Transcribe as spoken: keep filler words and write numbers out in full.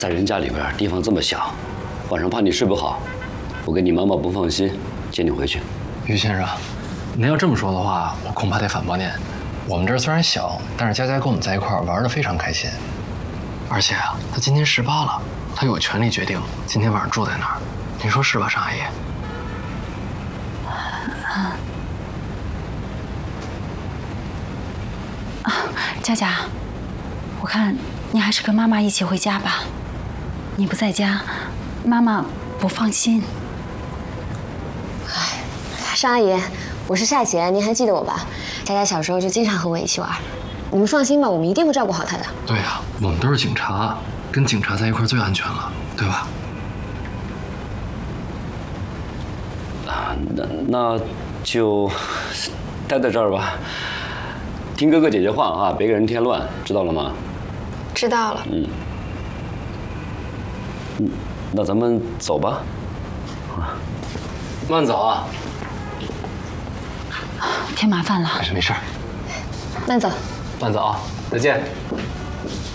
在人家里边地方这么小，晚上怕你睡不好，我跟你妈妈不放心，接你回去。 于先生，您要这么说的话，我恐怕得反驳您。我们这儿虽然小，但是佳佳跟我们在一块儿玩得非常开心。而且啊，她今年十八了，她有权利决定今天晚上住在哪儿。您说是吧，尚阿姨？ 啊啊，佳佳，我看你还是跟妈妈一起回家吧。你不在家，妈妈不放心。 哎，尚阿姨，我是夏姐，您还记得我吧？佳佳小时候就经常和我一起玩。你们放心吧，我们一定会照顾好她的。 对呀、啊，我们都是警察，跟警察在一块儿最安全了，对吧？ 啊，那那就待在这儿吧，听哥哥姐姐话啊，别给人添乱，知道了吗？ 知道了。 嗯。嗯，那咱们走吧。啊， 慢走啊。 添麻烦了。 没事没事。 慢走。 慢走啊，再见。